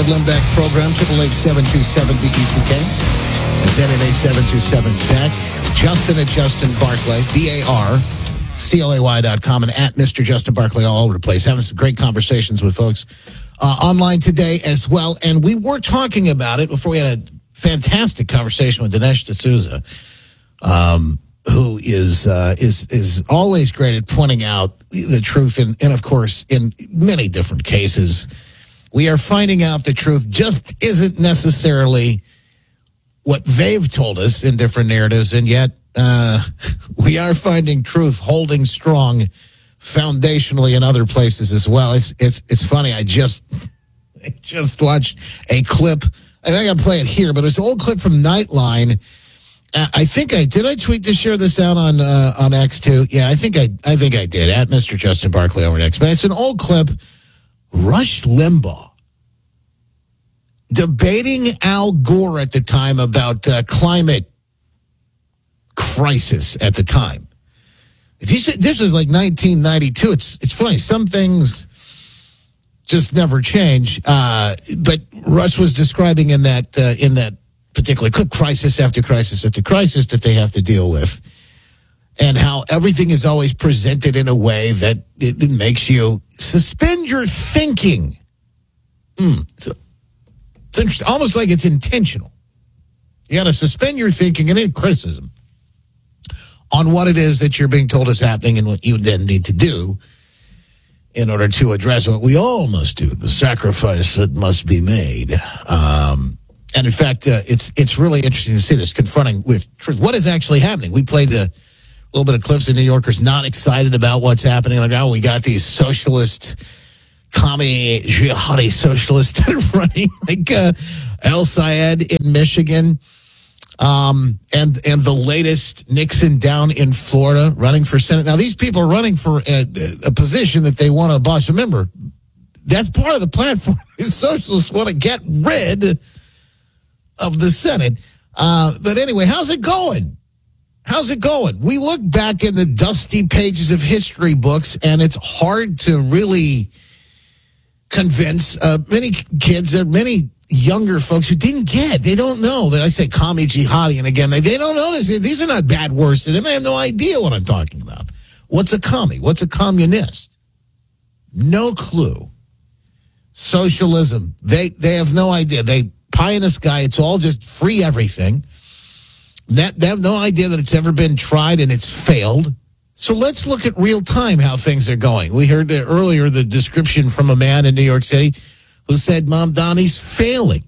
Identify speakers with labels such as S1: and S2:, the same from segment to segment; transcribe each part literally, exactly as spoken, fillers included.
S1: David Limbeck program, eight eight eight, seven two seven, B E C K. That's eight eight eight, seven two seven, B E C K. Justin at Justin Barclay, B A R C L A Y dot com, and at Mister Justin Barclay all over the place. Having some great conversations with folks uh, online today as well. And we were talking about it before we had a fantastic conversation with Dinesh D'Souza, um, who is uh, is is always great at pointing out the truth. And, and, of course, in many different cases, we are finding out the truth just isn't necessarily what they've told us in different narratives, and yet uh, we are finding truth holding strong foundationally in other places as well. It's it's it's funny. I just I just watched a clip. I think I play it here, but it's an old clip from Nightline. Uh, I think I did. I tweet to share this out on uh, on X too. Yeah, I think I I think I did at Mister Justin Barclay over at X. But it's an old clip. Rush Limbaugh debating Al Gore at the time about uh, climate crisis at the time. If you said this was like nineteen ninety-two, it's it's funny. Some things just never change. Uh, but Rush was describing in that uh, in that particular clip crisis after crisis after crisis that they have to deal with, and how everything is always presented in a way that it, it makes you suspend your thinking. Mm. So, it's interesting, almost like it's intentional. You got to suspend your thinking and any criticism on what it is that you're being told is happening and what you then need to do in order to address what we all must do, the sacrifice that must be made. Um, and in fact, uh, it's it's really interesting to see this confronting with truth. What is actually happening? We played a little bit of clips of New Yorkers not excited about what's happening. Like, oh, we got these socialist, commie, jihadi socialists that are running, like uh, El Sayed in Michigan. Um, and and the latest Nixon down in Florida running for Senate. Now, these people are running for a, a position that they want to abolish. Remember, that's part of the platform. Socialists want to get rid of the Senate. Uh, but anyway, how's it going? How's it going? We look back in the dusty pages of history books, and it's hard to really convince uh, many kids or many younger folks who didn't get, they don't know that I say commie, jihadi, and again, they, they don't know this. These are not bad words to them. They have no idea what I'm talking about. What's a commie? What's a communist? No clue. Socialism. They they have no idea. They pie in the sky. It's all just free everything. That, they have no idea that it's ever been tried and it's failed. So let's look at real time how things are going. We heard the, earlier the description from a man in New York City who said Mamdani's failing.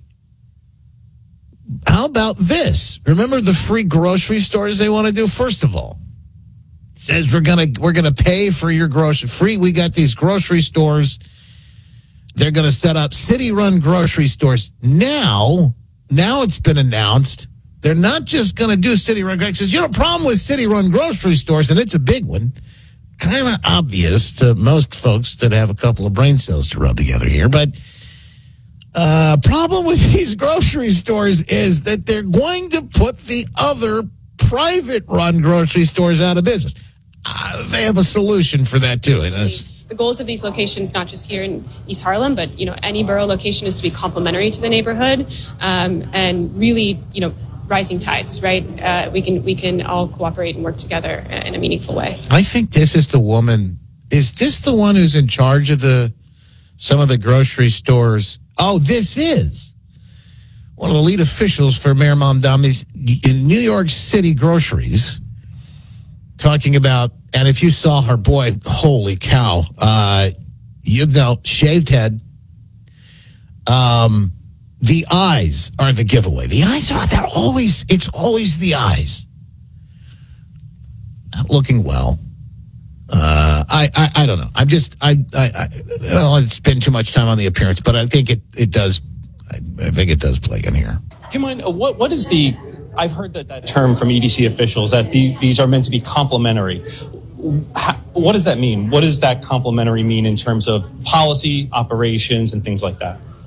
S1: How about this? Remember the free grocery stores they want to do? First of all, says we're gonna we're gonna pay for your grocery free. We got these grocery stores. They're gonna set up city-run grocery stores. Now, now it's been announced they're not just gonna do city-run grocery stores. You know, problem with city-run grocery stores, and it's a big one. Kind of obvious to most folks that have a couple of brain cells to rub together here, but uh, problem with these grocery stores is that they're going to put the other private-run grocery stores out of business. Uh, they have a solution for that too. And it's,
S2: the goals of these locations, not just here in East Harlem, but you know, any borough location is to be complementary to the neighborhood, um, and really, you know, rising tides, right? Uh, we can we can all cooperate and work together in a meaningful way.
S1: I think this is the woman. Is this the one who's in charge of the some of the grocery stores? Oh, this is one of the lead officials for Mayor Mamdani's in New York City groceries, talking about. And if you saw her, boy, holy cow! Uh, you know, shaved head. Um. The eyes are the giveaway. The eyes are, they're always, it's always the eyes. Not looking well. Uh, I, I, I don't know. I'm just, I, I, I, I don't spend too much time on the appearance, but I think it, it does, I, I think it does play in here.
S3: Do you mind, uh, what, what is the, I've heard that, that term from E D C officials that the, these are meant to be complementary. How, what does that mean? What does that complementary mean in terms of policy, operations, and things like that?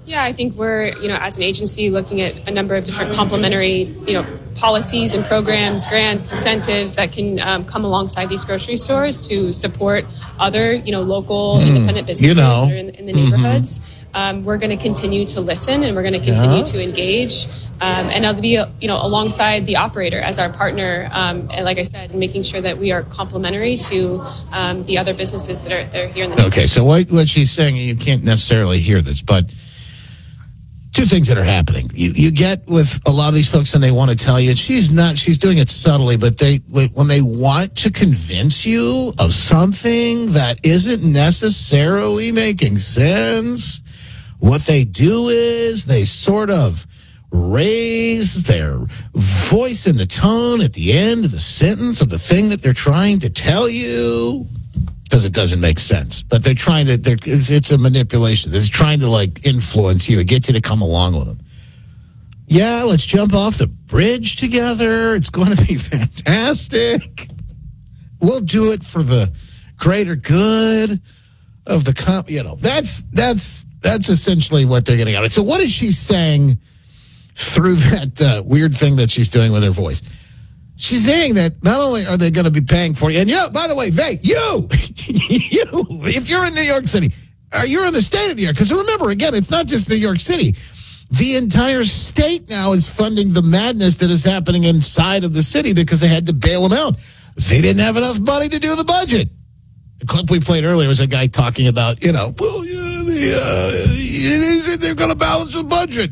S2: Yeah, I think we're, you know, as an agency looking at a number of different complementary, you know, policies and programs, grants, incentives that can um, come alongside these grocery stores to support other, you know, local mm, independent businesses
S1: you know.
S2: that are in, in the neighborhoods. Mm-hmm. Um, we're going to continue to listen and we're going to continue yeah. to engage. Um, and I'll be, you know, alongside the operator as our partner. Um, and like I said, making sure that we are complementary to um, the other businesses that are, that are here in the neighborhood.
S1: Okay, so what, what she's saying, you can't necessarily hear this, but two things that are happening. You you get with a lot of these folks and they want to tell you, she's not, she's doing it subtly, but they, when they want to convince you of something that isn't necessarily making sense, what they do is they sort of raise their voice and the tone at the end of the sentence of the thing that they're trying to tell you. Because it doesn't make sense, but they're trying to. They're, it's, it's a manipulation. They're trying to like influence you, get you to come along with them. Yeah, let's jump off the bridge together. It's going to be fantastic. We'll do it for the greater good of the comp. You know, that's that's that's essentially what they're getting out of it. So, what is she saying through that uh, weird thing that she's doing with her voice? She's saying that not only are they going to be paying for you, and you, by the way, they, you, you, if you're in New York City, uh, you're in the state of New York. Because remember, again, it's not just New York City. The entire state now is funding the madness that is happening inside of the city because they had to bail them out. They didn't have enough money to do the budget. The clip we played earlier was a guy talking about, you know, well, yeah, the, uh, they're going to balance the budget.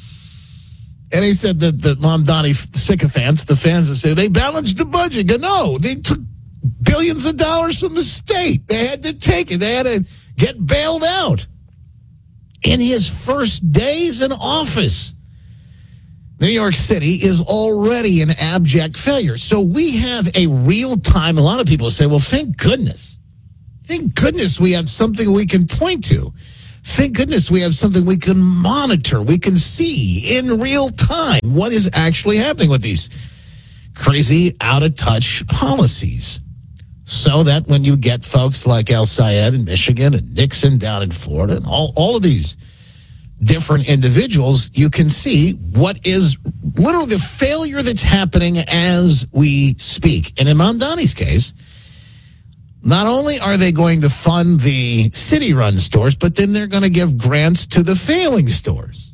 S1: And he said that the Mamdani sycophants, the fans that say they balanced the budget. No, they took billions of dollars from the state. They had to take it. They had to get bailed out. In his first days in office, New York City is already an abject failure. So we have a real time. A lot of people say, well, thank goodness. Thank goodness we have something we can point to. Thank goodness we have something we can monitor, we can see in real time what is actually happening with these crazy, out-of-touch policies. So that when you get folks like El Sayed in Michigan and Nixon down in Florida and all, all of these different individuals, you can see what is literally the failure that's happening as we speak. And in Mamdani's case, not only are they going to fund the city-run stores, but then they're going to give grants to the failing stores.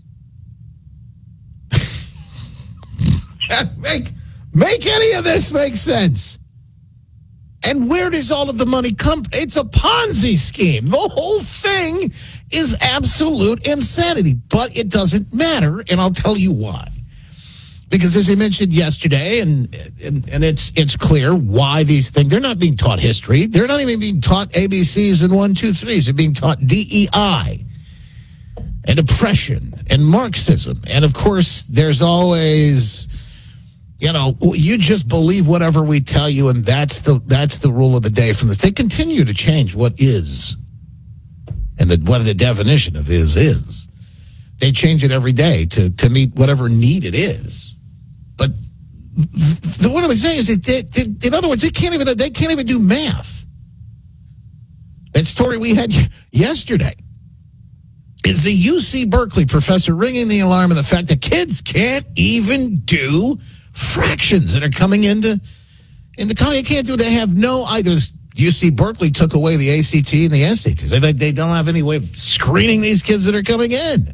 S1: make, make any of this make sense? And where does all of the money come from? It's a Ponzi scheme. The whole thing is absolute insanity, but it doesn't matter, and I'll tell you why. Because as I mentioned yesterday, and, and and it's it's clear why these things, they're not being taught history. They're not even being taught A B Cs and one, two, threes. They're being taught D E I and oppression and Marxism. And of course, there's always, you know, you just believe whatever we tell you, and that's the that's the rule of the day from this. They continue to change what is. And the, what the definition of is is. They change it every day to, to meet whatever need it is. But the, what I'm saying is, that they, they, in other words, they can't even they can't even do math. That story we had yesterday is the U C Berkeley professor ringing the alarm of the fact that kids can't even do fractions that are coming into into college. They can't do. They have no idea. U C Berkeley took away the A C T and the S A Ts. They they don't have any way of screening these kids that are coming in.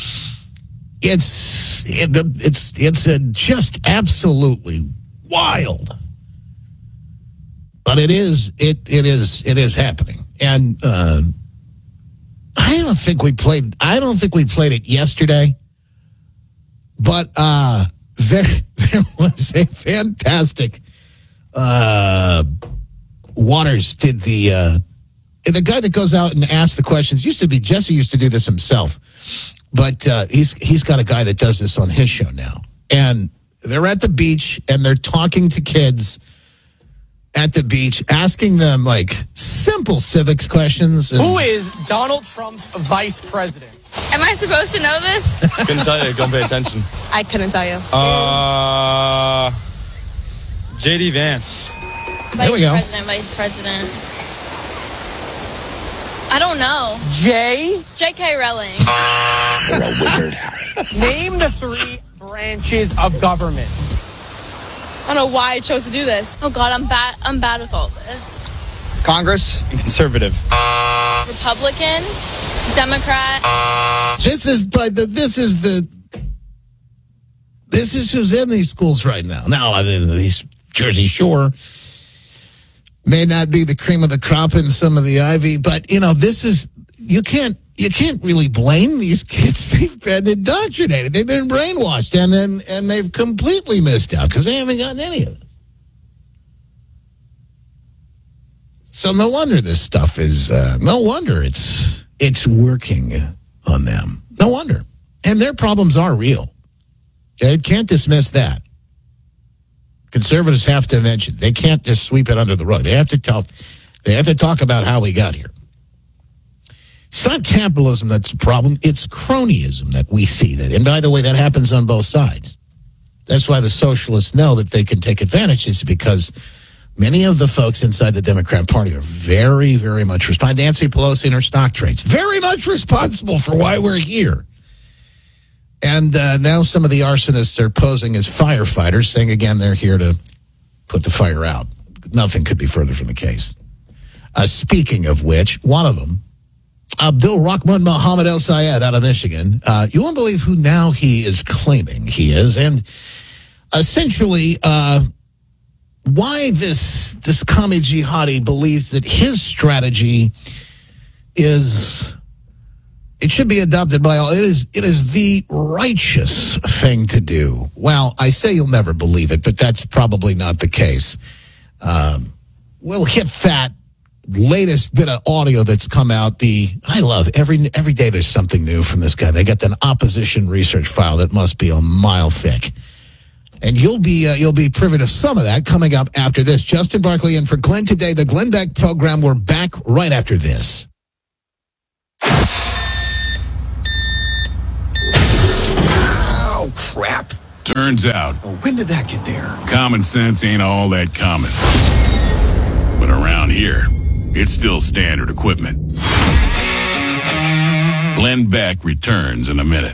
S1: It's it, it's it's a just absolutely wild, but it is it it is it is happening, and uh, I don't think we played. I don't think we played it yesterday, but uh, there there was a fantastic. Uh, Waters did the uh, the guy that goes out and asks the questions. Used to be Jesse used to do this himself. But uh, he's he's got a guy that does this on his show now. And they're at the beach, and they're talking to kids at the beach, asking them, like, simple civics questions. And,
S4: who is Donald Trump's vice president?
S5: Am I supposed to know this?
S6: Couldn't tell you. Don't pay attention.
S5: I couldn't tell you.
S6: Uh, J D Vance.
S5: Vice
S1: there we go.
S5: President, Vice President. I don't know.
S4: J.
S5: J K. Rowling.
S7: You're a wizard, Harry.
S4: Name the three branches of government.
S5: I don't know why I chose to do this. Oh God, I'm bad. I'm bad with all this.
S6: Congress and conservative.
S5: Republican, Democrat.
S1: This is but the, this is the this is who's in these schools right now. Now, I mean, these Jersey Shore may not be the cream of the crop in some of the Ivy, but you know, this is you can't you can't really blame these kids. They've been indoctrinated. They've been brainwashed, and then and they've completely missed out because they haven't gotten any of it. So no wonder this stuff is. Uh, no wonder it's it's working on them. No wonder, and their problems are real. Okay? Can't dismiss that. Conservatives have to mention. They can't just sweep it under the rug. They have to tell. They have to talk about how we got here. It's not capitalism that's the problem. It's cronyism that we see that. And by the way, that happens on both sides. That's why the socialists know that they can take advantage. It's because many of the folks inside the Democrat Party are very, very much responsible. Nancy Pelosi and her stock trades, very much responsible for why we're here. And uh, now some of the arsonists are posing as firefighters, saying again they're here to put the fire out. Nothing could be further from the case. Uh, speaking of which, one of them, Abdul Rahman Mohammed El Sayed out of Michigan, uh, you won't believe who now he is claiming he is. And essentially, uh, why this, this commie jihadi believes that his strategy is... It should be adopted by all. It is it is the righteous thing to do. Well, I say you'll never believe it, but that's probably not the case. Um, we'll hit that latest bit of audio that's come out. The I love every every day there's something new from this guy. They got an opposition research file that must be a mile thick, and you'll be uh, you'll be privy to some of that coming up after this. Justin Barkley in for Glenn today. The Glenn Beck program. We're back right after this.
S7: Oh, crap.
S8: Turns out,
S7: Oh, when did that get there?
S8: common sense ain't all that common. But around here, it's still standard equipment. Glenn Beck returns in a minute.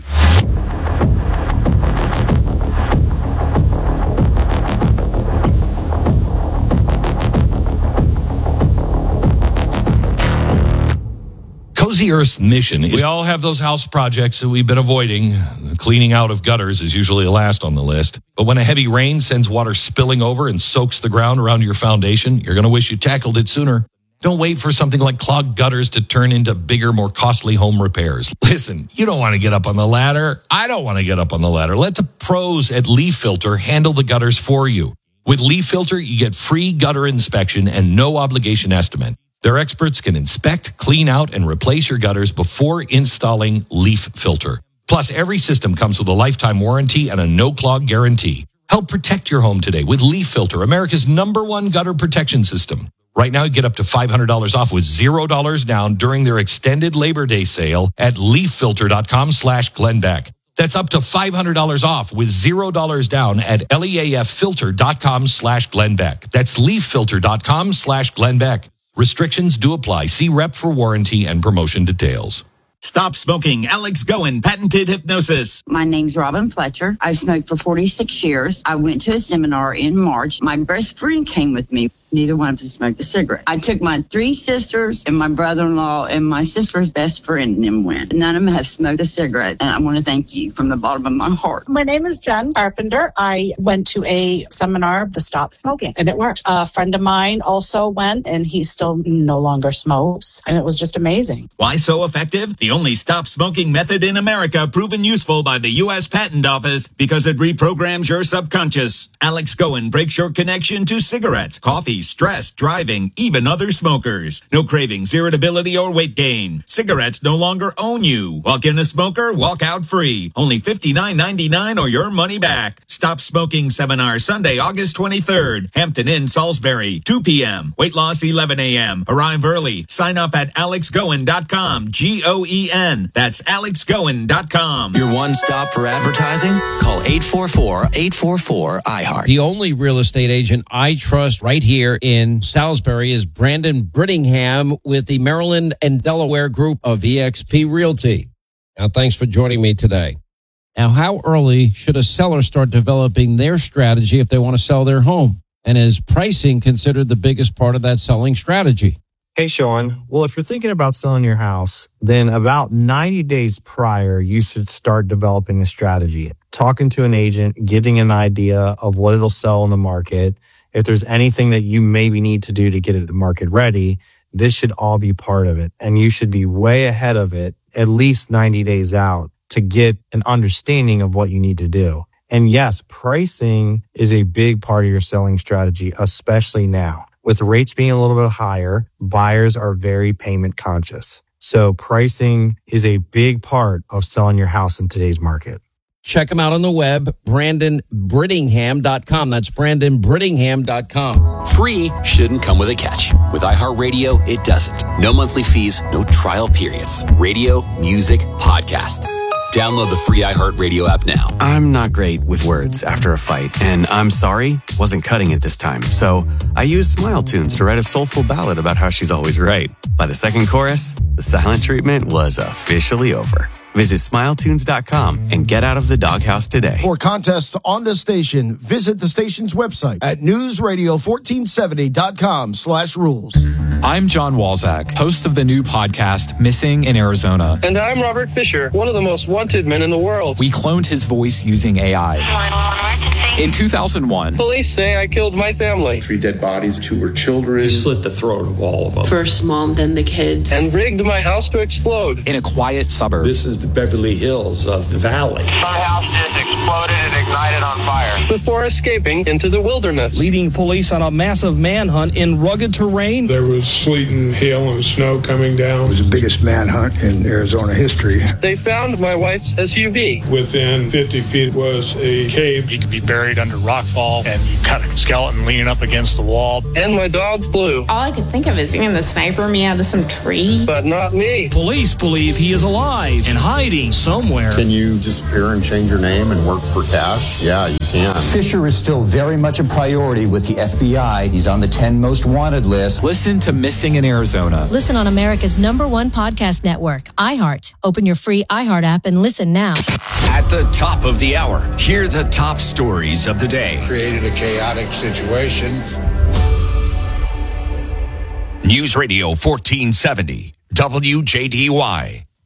S9: Cozy Earth's mission is... We all have those house projects that we've been avoiding. The cleaning out of gutters is usually the last on the list. But when a heavy rain sends water spilling over and soaks the ground around your foundation, you're going to wish you tackled it sooner. Don't wait for something like clogged gutters to turn into bigger, more costly home repairs. Listen, you don't want to get up on the ladder. I don't want to get up on the ladder. Let the pros at Leaf Filter handle the gutters for you. With Leaf Filter, you get free gutter inspection and no obligation estimate. Their experts can inspect, clean out, and replace your gutters before installing Leaf Filter. Plus, every system comes with a lifetime warranty and a no-clog guarantee. Help protect your home today with Leaf Filter, America's number one gutter protection system. Right now, you get up to five hundred dollars off with zero dollars down during their extended Labor Day sale at leaffilter.com slash Glenbeck. That's up to five hundred dollars off with zero dollars down at leaffilter.com slash Glenbeck. That's leaffilter.com slash Glenbeck. Restrictions do apply. See rep for warranty and promotion details.
S10: Stop smoking. Alex Goen, patented hypnosis.
S11: My name's Robin Fletcher. I've smoked for forty-six years. I went to a seminar in March. My best friend came with me. Neither one of us smoked a cigarette. I took my three sisters and my brother-in-law and my sister's best friend and them went. None of them have smoked a cigarette. And I want to thank you from the bottom of my heart.
S12: My name is Jen Carpenter. I went to a seminar to stop smoking and it worked. A friend of mine also went and he still no longer smokes. And it was just amazing.
S10: Why so effective? The only stop smoking method in America proven useful by the U S Patent Office because it reprograms your subconscious. Alex Goen breaks your connection to cigarettes, coffee, stress, driving, even other smokers. No cravings, irritability, or weight gain. Cigarettes no longer own you. Walk in a smoker, walk out free. Only fifty-nine ninety-nine or your money back. Stop Smoking Seminar Sunday, August twenty-third. Hampton Inn, Salisbury, two p.m. Weight loss eleven a.m. Arrive early. Sign up at alex goen dot com. G O E N. That's alex goen dot com.
S13: Your one stop for advertising? Call eight four four, eight four four, I heart.
S14: The only real estate agent I trust right here here in Salisbury is Brandon Brittingham with the Maryland and Delaware group of E X P Realty. Now, thanks for joining me today. Now, how early should a seller start developing their strategy if they want to sell their home? And is pricing considered the biggest part of that selling strategy?
S15: Hey, Sean. Well, if you're thinking about selling your house, then about ninety days prior, you should start developing a strategy. Talking to an agent, getting an idea of what it'll sell in the market. If there's anything that you maybe need to do to get it market ready, this should all be part of it. And you should be way ahead of it, at least ninety days out, to get an understanding of what you need to do. And yes, pricing is a big part of your selling strategy, especially now. With rates being a little bit higher, buyers are very payment conscious. So pricing is a big part of selling your house in today's market.
S14: Check them out on the web, Brandon Brittingham dot com. That's Brandon Brittingham dot com.
S16: Free shouldn't come with a catch. With iHeartRadio, it doesn't. No monthly fees, no trial periods. Radio, music, podcasts. Download the free iHeartRadio app now.
S17: I'm not great with words after a fight, and I'm sorry, wasn't cutting it this time. So I used Smile Tunes to write a soulful ballad about how she's always right. By the second chorus, the silent treatment was officially over. Visit smile tunes dot com and get out of the doghouse today.
S18: For contests on this station, visit the station's website at news radio fourteen seventy dot com slash rules.
S19: I'm John Walzak, host of the new podcast, Missing in Arizona.
S20: And I'm Robert Fisher, one of the most wanted men in the world.
S19: We cloned his voice using A I. In two thousand one,
S20: police say I killed my family.
S21: Three dead bodies, two were children.
S22: He slit the throat of all of them.
S23: First mom, then the kids.
S20: And rigged my house to explode.
S19: In a quiet suburb.
S22: This is the Beverly Hills of the valley.
S24: Our house just exploded and ignited on fire.
S20: Before escaping into the wilderness.
S25: Leading police on a massive manhunt in rugged terrain.
S26: There was sleet and hail and snow coming down.
S27: It was the biggest manhunt in Arizona history.
S20: They found my wife's S U V.
S26: Within fifty feet was a cave.
S28: You could be buried under rockfall, and you got a skeleton leaning up against the wall.
S20: And my dog Blue.
S29: All I could think of is seeing the sniper me out of some tree.
S20: But not me.
S25: Police believe he is alive and hiding somewhere.
S30: Can you disappear and change your name and work for cash? Yeah, you can.
S31: Fisher is still very much a priority with the F B I. He's on the ten most wanted list.
S19: Listen to Missing in Arizona.
S32: Listen on America's number one podcast network, iHeart. Open your free iHeart app and listen now.
S10: At the top of the hour, hear the top stories of the day.
S33: Created a chaotic situation.
S10: News Radio fourteen seventy, W J D Y.